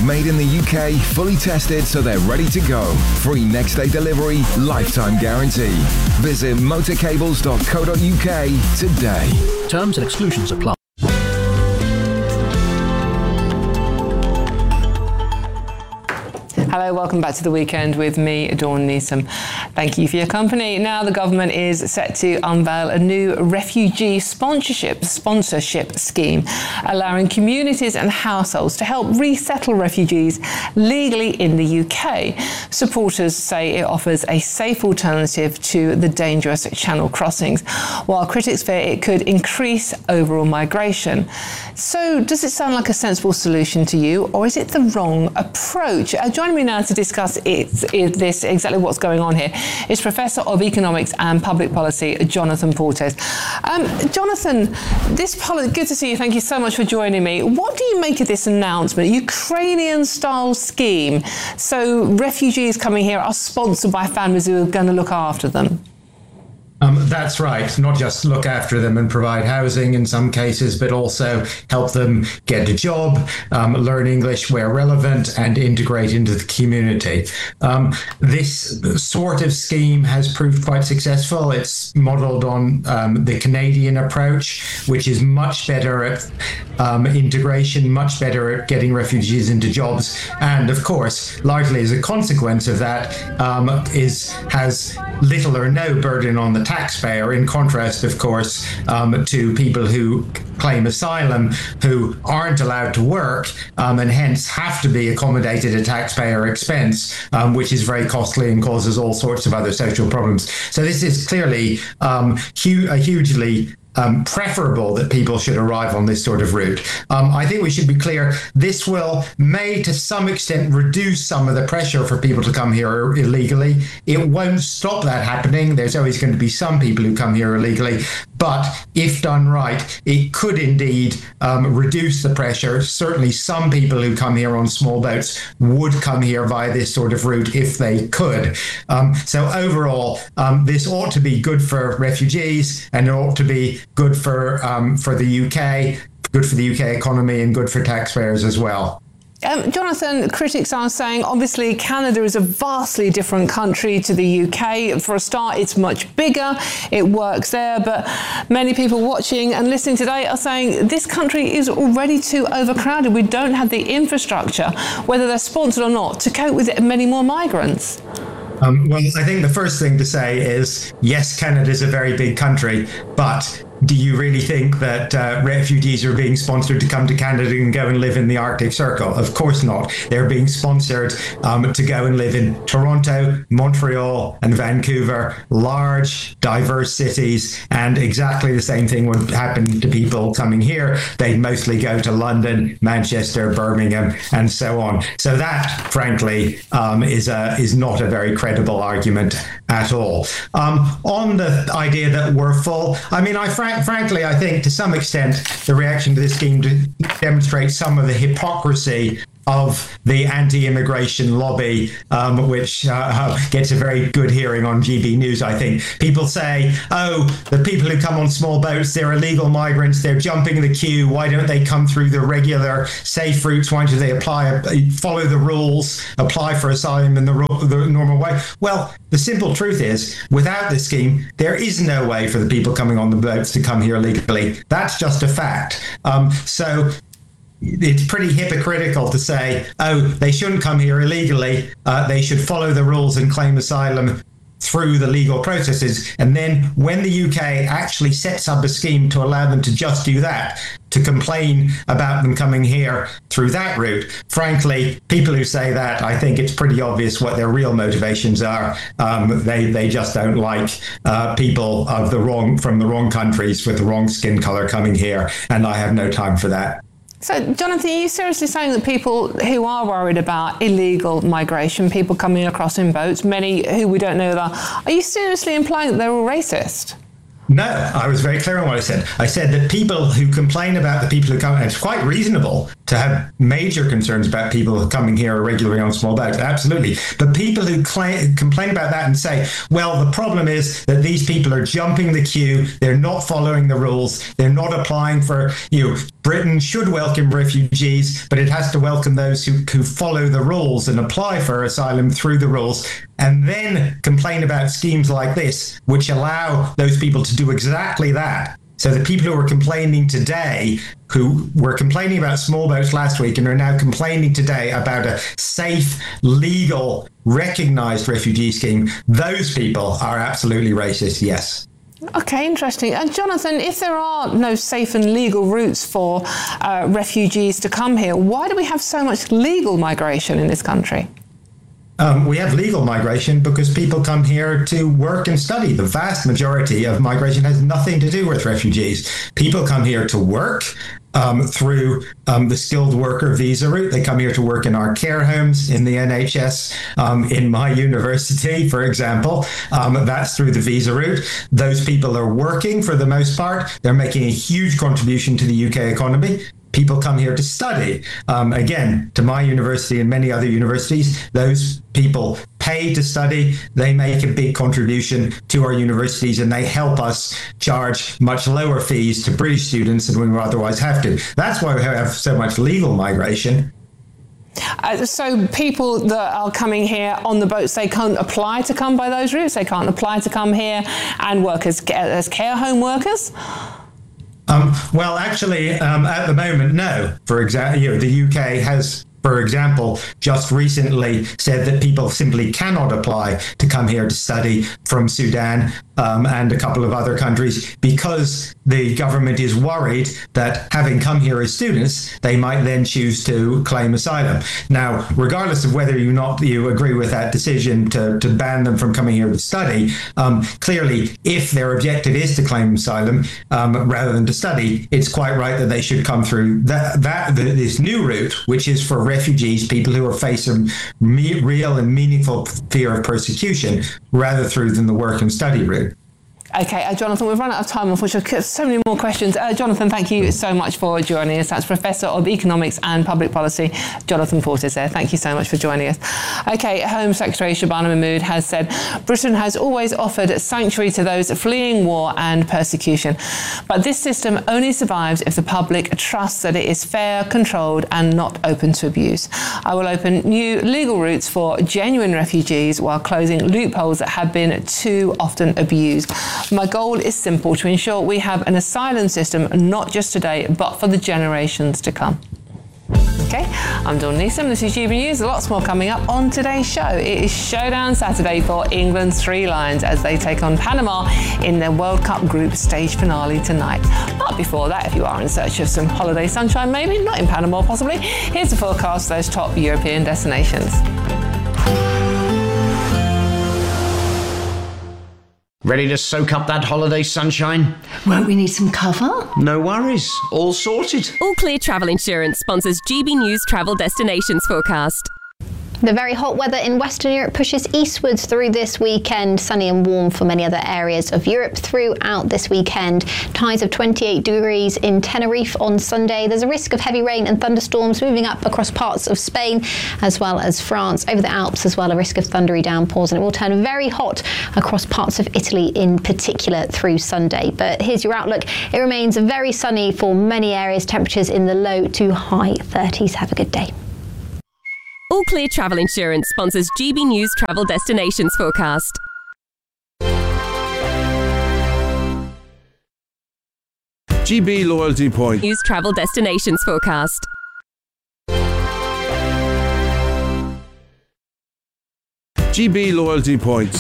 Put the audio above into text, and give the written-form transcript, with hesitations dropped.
made in the UK, fully tested so they're ready to go. Free next day delivery, lifetime guarantee. Visit motorcables.co.uk today. Terms and exclusions apply. Hello, welcome back to The Weekend with me, Dawn Neeson. Thank you for your company. Now the government is set to unveil a new refugee sponsorship scheme, allowing communities and households to help resettle refugees legally in the UK. Supporters say it offers a safe alternative to the dangerous channel crossings, while critics fear it could increase overall migration. So does it sound like a sensible solution to you, or is it the wrong approach? Joining me now to discuss exactly what's going on here is Professor of Economics and Public Policy, Jonathan Portes. Jonathan, good to see you. Thank you so much for joining me. What do you make of this announcement? Ukrainian-style scheme. So refugees coming here are sponsored by families who are going to look after them. That's right. Not just look after them and provide housing in some cases, but also help them get a job, learn English where relevant, and integrate into the community. This sort of scheme has proved quite successful. It's modeled on the Canadian approach, which is much better at integration, much better at getting refugees into jobs. And of course, largely as a consequence of that, has little or no burden on the taxpayer, in contrast, of course, to people who claim asylum who aren't allowed to work and hence have to be accommodated at taxpayer expense, which is very costly and causes all sorts of other social problems. So this is clearly hugely preferable that people should arrive on this sort of route. I think we should be clear, this may to some extent reduce some of the pressure for people to come here illegally. It won't stop that happening. There's always going to be some people who come here illegally, but if done right, it could indeed reduce the pressure. Certainly some people who come here on small boats would come here via this sort of route if they could. So overall, this ought to be good for refugees, and it ought to be good for the UK, good for the UK economy, and good for taxpayers as well. Jonathan, critics are saying, obviously, Canada is a vastly different country to the UK. For a start, it's much bigger. It works there. But many people watching and listening today are saying this country is already too overcrowded. We don't have the infrastructure, whether they're sponsored or not, to cope with many more migrants. Well, I think the first thing to say is, yes, Canada is a very big country, but do you really think that refugees are being sponsored to come to Canada and go and live in the Arctic Circle? Of course not. They're being sponsored to go and live in Toronto, Montreal, and Vancouver, large, diverse cities, and exactly the same thing would happen to people coming here. They'd mostly go to London, Manchester, Birmingham, and so on. So that, frankly, is not a very credible argument at all. On the idea that we're full, I mean, frankly, I think to some extent the reaction to this scheme demonstrates some of the hypocrisy of the anti-immigration lobby, which gets a very good hearing on GB News, I think. People say, oh, the people who come on small boats, they're illegal migrants, they're jumping the queue, why don't they come through the regular safe routes, why don't they follow the rules, apply for asylum in the normal way? Well, the simple truth is, without this scheme, there is no way for the people coming on the boats to come here legally. That's just a fact. So it's pretty hypocritical to say, oh, they shouldn't come here illegally. They should follow the rules and claim asylum through the legal processes. And then when the UK actually sets up a scheme to allow them to just do that, to complain about them coming here through that route, frankly, people who say that, I think it's pretty obvious what their real motivations are. They just don't like people from the wrong countries with the wrong skin color coming here. And I have no time for that. So, Jonathan, are you seriously saying that people who are worried about illegal migration, people coming across in boats, many who we don't know about, are you seriously implying that they're all racist? No, I was very clear on what I said. I said that people who complain about the people who come, and it's quite reasonable to have major concerns about people coming here irregularly on small boats. Absolutely. But people who complain about that and say, well, the problem is that these people are jumping the queue, they're not following the rules, they're not applying for, Britain should welcome refugees, but it has to welcome those who follow the rules and apply for asylum through the rules, and then complain about schemes like this, which allow those people to do exactly that. So the people who are complaining today, who were complaining about small boats last week and are now complaining today about a safe, legal, recognized refugee scheme, those people are absolutely racist, yes. Okay, interesting. And Jonathan, if there are no safe and legal routes for refugees to come here, why do we have so much legal migration in this country? We have legal migration because people come here to work and study. The vast majority of migration has nothing to do with refugees. People come here to work through the skilled worker visa route. They come here to work in our care homes, in the NHS, in my university, for example. That's through the visa route. Those people are working for the most part. They're making a huge contribution to the UK economy. People come here to study. Again, to my university and many other universities, those people pay to study. They make a big contribution to our universities, and they help us charge much lower fees to British students than we would otherwise have to. That's why we have so much legal migration. So people that are coming here on the boats, they can't apply to come by those routes? They can't apply to come here and work as care home workers? Well, actually, at the moment, no. For example, the UK has, for example, just recently said that people simply cannot apply to come here to study from Sudan and a couple of other countries because the government is worried that having come here as students, they might then choose to claim asylum. Now, regardless of whether you agree with that decision to ban them from coming here to study, clearly, if their objective is to claim asylum rather than to study, it's quite right that they should come through this new route, which is for refugees, people who are facing real and meaningful fear of persecution, rather through than the work and study route. Okay, Jonathan, we've run out of time, unfortunately. So many more questions. Jonathan, thank you so much for joining us. That's Professor of Economics and Public Policy, Jonathan Portes there. Thank you so much for joining us. Okay, Home Secretary Shabana Mahmood has said, Britain has always offered sanctuary to those fleeing war and persecution. But this system only survives if the public trusts that it is fair, controlled and not open to abuse. I will open new legal routes for genuine refugees while closing loopholes that have been too often abused. My goal is simple: to ensure we have an asylum system not just today, but for the generations to come. Okay, I'm Dawn Neeson. This is GB News. Lots more coming up on today's show. It is Showdown Saturday for England's Three Lions as they take on Panama in their World Cup group stage finale tonight. But before that, if you are in search of some holiday sunshine, maybe not in Panama possibly, here's the forecast for those top European destinations. Ready to soak up that holiday sunshine? Won't we need some cover? No worries, all sorted. All Clear Travel Insurance sponsors GB News Travel Destinations forecast. The very hot weather in Western Europe pushes eastwards through this weekend. Sunny and warm for many other areas of Europe throughout this weekend. Highs of 28 degrees in Tenerife on Sunday. There's a risk of heavy rain and thunderstorms moving up across parts of Spain as well as France. Over the Alps as well, a risk of thundery downpours, and it will turn very hot across parts of Italy in particular through Sunday. But here's your outlook. It remains very sunny for many areas. Temperatures in the low to high 30s. Have a good day. All Clear Travel Insurance sponsors GB News Travel Destinations forecast. GB Loyalty Point News Travel Destinations forecast. GB Loyalty Points